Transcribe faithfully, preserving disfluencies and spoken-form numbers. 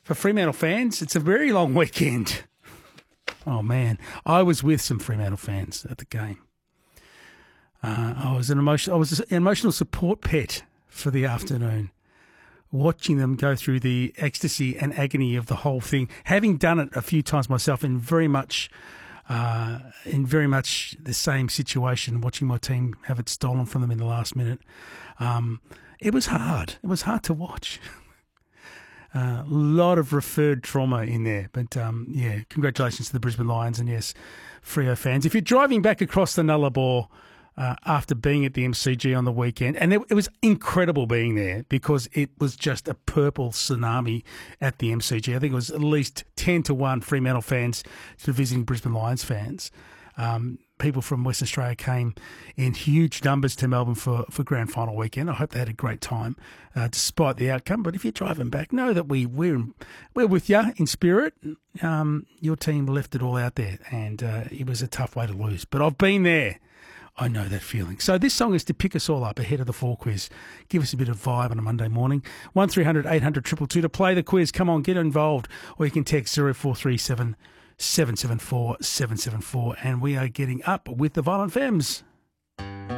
for Fremantle fans, it's a very long weekend. Oh, man. I was with some Fremantle fans at the game. Uh, I was an emotion, I was an emotional support pet for the afternoon, watching them go through the ecstasy and agony of the whole thing, having done it a few times myself in very much uh, in very much the same situation, watching my team have it stolen from them in the last minute. Um, it was hard. It was hard to watch. A uh, lot of referred trauma in there. But, um, yeah, congratulations to the Brisbane Lions and, yes, Freo fans. If you're driving back across the Nullarbor uh, after being at the M C G on the weekend, and it, it was incredible being there because it was just a purple tsunami at the M C G. I think it was at least ten to one Fremantle fans to visiting Brisbane Lions fans. Um, people from Western Australia came in huge numbers to Melbourne for, for grand final weekend. I hope they had a great time uh, despite the outcome. But if you're driving back, know that we, we're, we're with you in spirit. Um, your team left it all out there, and uh, it was a tough way to lose. But I've been there. I know that feeling. So this song is to pick us all up ahead of the fall quiz. Give us a bit of vibe on a Monday morning. one three hundred eight hundred two two two to play the quiz. Come on, get involved. Or you can text zero four three seven seven seven four seven seven four. And we are getting up with the Violent Femmes.